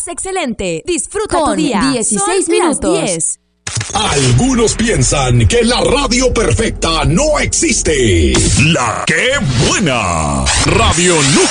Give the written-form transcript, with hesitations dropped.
más excelente. Disfruta Con tu día. 16 Son minutos. las 10. Algunos piensan que la radio perfecta no existe. La que buena. Radio Núcleo.